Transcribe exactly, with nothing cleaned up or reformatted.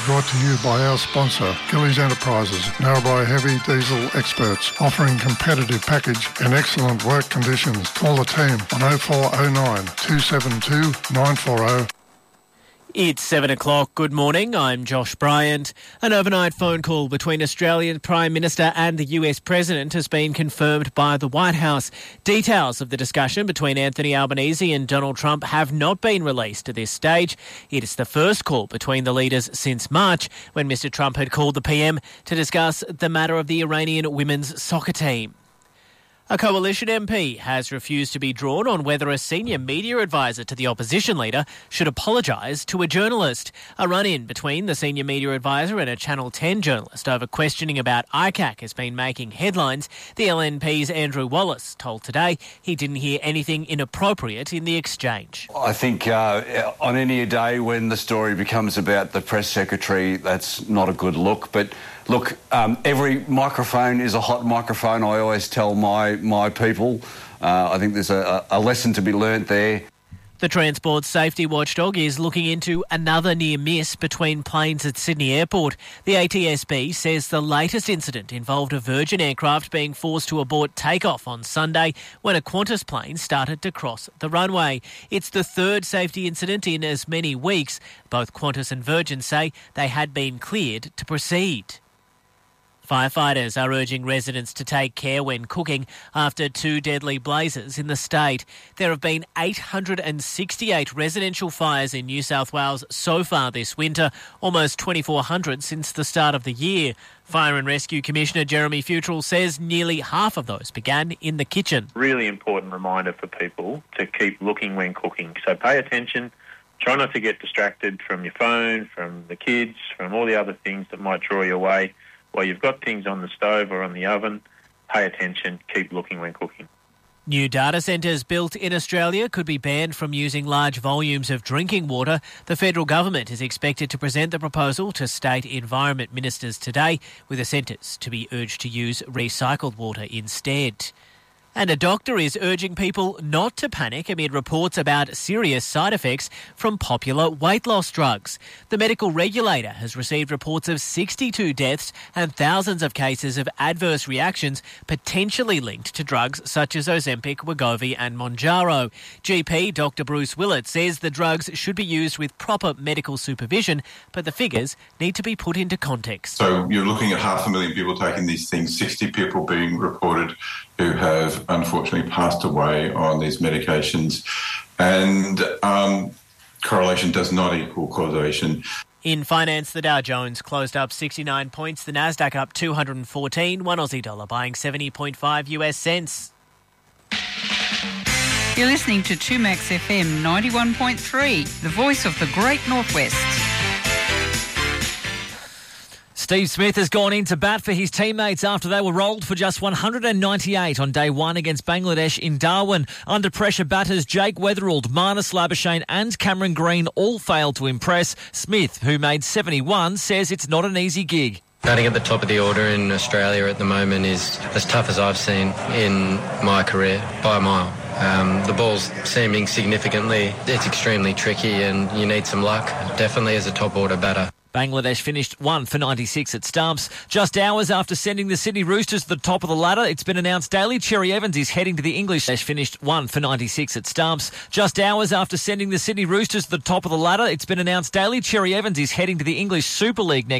brought to you by our sponsor, Gillies Enterprises, Narrabri Heavy Diesel experts, offering competitive package and excellent work conditions. Call the team on oh four oh nine, two seven two, nine four oh. It's seven o'clock. Good morning. I'm Josh Bryant. An overnight phone call between Australian Prime Minister and the U S President has been confirmed by the White House. Details of the discussion between Anthony Albanese and Donald Trump have not been released at this stage. It is the first call between the leaders since March, when Mister Trump had called the P M to discuss the matter of the Iranian women's soccer team. A coalition M P has refused to be drawn on whether a senior media advisor to the opposition leader should apologise to a journalist. A run-in between the senior media advisor and a Channel ten journalist over questioning about I C A C has been making headlines. The L N P's Andrew Wallace told Today he didn't hear anything inappropriate in the exchange. I think uh, on any day when the story becomes about the press secretary, that's not a good look. But look, um, every microphone is a hot microphone. I always tell my my people. Uh, I think there's a, a lesson to be learnt there. The Transport Safety Watchdog is looking into another near miss between planes at Sydney Airport. The A T S B says the latest incident involved a Virgin aircraft being forced to abort takeoff on Sunday when a Qantas plane started to cross the runway. It's the third safety incident in as many weeks. Both Qantas and Virgin say they had been cleared to proceed. Firefighters are urging residents to take care when cooking after two deadly blazes in the state. There have been eight hundred sixty-eight residential fires in New South Wales so far this winter, almost twenty-four hundred since the start of the year. Fire and Rescue Commissioner Jeremy Futrell says nearly half of those began in the kitchen. Really important reminder for people to keep looking when cooking. So pay attention. Try not to get distracted from your phone, from the kids, from all the other things that might draw you away. While you've got things on the stove or on the oven, pay attention, keep looking when cooking. New data centres built in Australia could be banned from using large volumes of drinking water. The federal government is expected to present the proposal to state environment ministers today, with the centres to be urged to use recycled water instead. And a doctor is urging people not to panic amid reports about serious side effects from popular weight loss drugs. The medical regulator has received reports of sixty-two deaths and thousands of cases of adverse reactions potentially linked to drugs such as Ozempic, Wegovy and Mounjaro. G P Doctor Bruce Willett says the drugs should be used with proper medical supervision, but the figures need to be put into context. So you're looking at half a million people taking these things, sixty people being reported who have unfortunately passed away on these medications, and um, correlation does not equal causation. In finance, the Dow Jones closed up sixty-nine points, the Nasdaq up two hundred fourteen, one Aussie dollar buying seventy point five US cents. You're listening to two Max F M ninety-one point three, the voice of the Great Northwest. Steve Smith has gone into bat for his teammates after they were rolled for just one hundred ninety-eight on day one against Bangladesh in Darwin. Under pressure, batters Jake Weatherald, Marnus Labuschagne and Cameron Green all failed to impress. Smith, who made seventy-one, says it's not an easy gig. Batting at the top of the order in Australia at the moment is as tough as I've seen in my career, by a mile. Um, the ball's seeming significantly, it's extremely tricky and you need some luck, definitely as a top order batter. Bangladesh finished one for ninety-six at stumps. Just hours after sending the Sydney Roosters to the top of the ladder, it's been announced Daly Cherry Evans is heading to the English. Finished one for ninety-six at stumps. Just hours after sending the Sydney Roosters to the top of the ladder, it's been announced Daly Cherry Evans is heading to the English Super League next